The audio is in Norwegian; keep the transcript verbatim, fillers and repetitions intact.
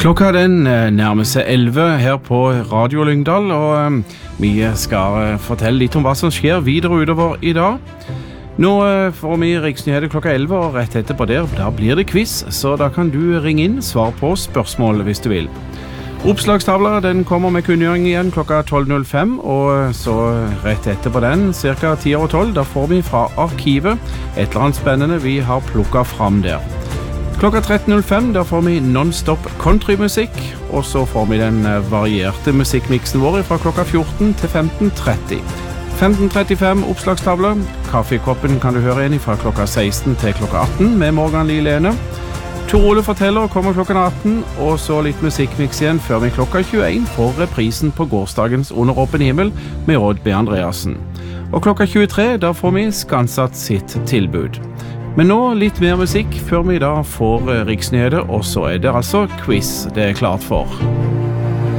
Klokka den nærmer seg elleve her på Radio Lyngdal, og vi skal fortelle litt om hva som skjer videre utover i dag. Nå får vi Riksnyheter klokka elleve, og rett etterpå der, da blir det quiz, så da kan du ringe inn, svar på spørsmål hvis du vil. Oppslagstavla, den kommer med kunngjøring igjen klokka tolv null fem, og så rett etterpå den, cirka ti over tolv, da får vi fra arkivet et eller annet spennende vi har plukket fram der. Klokka tretten null fem, da får vi non-stop countrymusikk, og så får vi den varierte musikkmiksen vår fra klokka fjorten til femten tretti. femten trettifem oppslagstavle, kaffekoppen kan du høre igjen fra klokka seksten til klokka atten med Morgan Lie Lene. Tor Ole forteller kommer klokka atten, og så litt musikkmiks igjen før vi klokka tjueen får reprisen på gårsdagens Under åpen himmel med Odd B. Andreassen. Og klokka tjuetre, da får vi Skansat sitt tilbud. Men nå litt mer musikk før vi da får Riksnyheter, og så er det altså quiz det er klart for.